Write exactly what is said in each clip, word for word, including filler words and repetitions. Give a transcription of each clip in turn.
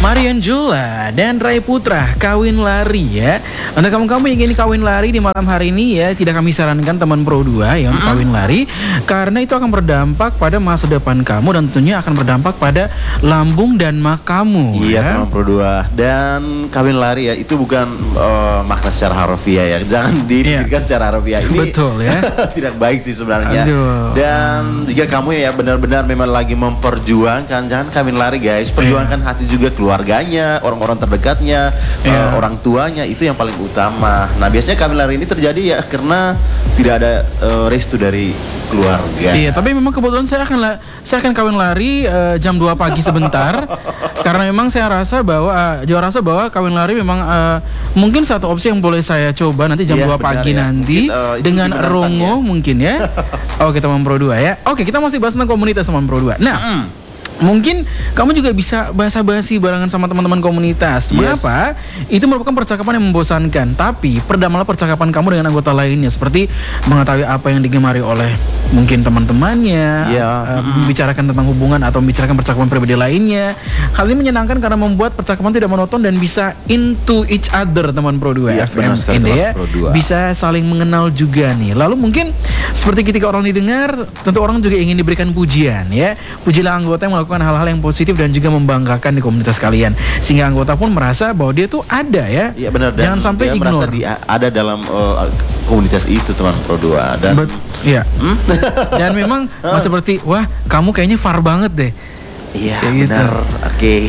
Marian Jola dan Ray Putra kawin lari ya. Untuk kamu-kamu yang ingin kawin lari di malam hari ini ya, tidak kami sarankan teman Pro dua yang mm-hmm. kawin lari, karena itu akan berdampak pada masa depan kamu dan tentunya akan berdampak pada lambung dan mak kamu. Iya ya. teman Pro dua. Dan kawin lari ya itu bukan uh, makna secara harfiah ya. Jangan dipikirkan yeah. secara harfiah. Ini betul ya. tidak baik sih sebenarnya. Aduh. Dan jika kamu ya benar-benar memang lagi memperjuangkan, jangan kawin lari guys. Perjuangkan yeah. hati juga keluarganya, orang-orang terdekatnya, yeah. uh, orang tuanya, itu yang paling utama. Nah biasanya kawin lari ini terjadi ya karena tidak ada uh, restu dari keluarga. Iya, tapi memang kebetulan saya akan la- saya akan kawin lari uh, jam dua pagi sebentar. Karena memang saya rasa bahwa uh, saya rasa bahwa kawin lari memang uh, mungkin satu opsi yang boleh saya coba nanti jam yeah, dua pagi ya. Nanti mungkin, uh, dengan Rongo ya. Mungkin ya. Oke, teman Pro dua ya. Oke, kita masih bahas tentang komunitas teman Pro dua. Nah, mm. mungkin kamu juga bisa basa-basi barengan sama teman-teman komunitas. Mengapa? Yes. Itu merupakan percakapan yang membosankan. Tapi perdamailah percakapan kamu dengan anggota lainnya, seperti mengetahui apa yang digemari oleh mungkin teman-temannya, yeah. uh, mm. membicarakan tentang hubungan atau membicarakan percakapan pribadi lainnya. Hal ini menyenangkan karena membuat percakapan tidak monoton dan bisa into each other teman Pro dua. Yeah, F M ini ya. Bisa saling mengenal juga nih. Lalu mungkin seperti ketika orang didengar, tentu orang juga ingin diberikan pujian ya. Pujilah anggota yang melakukan hal-hal yang positif dan juga membanggakan di komunitas kalian, sehingga anggota pun merasa bahwa dia tuh ada ya. Iya benar. Jangan sampai ignore. Dia ada dalam uh, komunitas itu teman Pro dua dan But, iya. Hmm? Dan memang uh. seperti wah kamu kayaknya far banget deh. Iya benar. Gitu. Oke. Okay.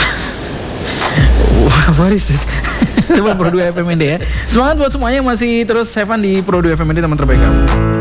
Wah, what is this? Coba Pro dua F M N D ya. Semangat buat semuanya yang masih terus have fun di Pro dua F M N D, teman terbaik kamu.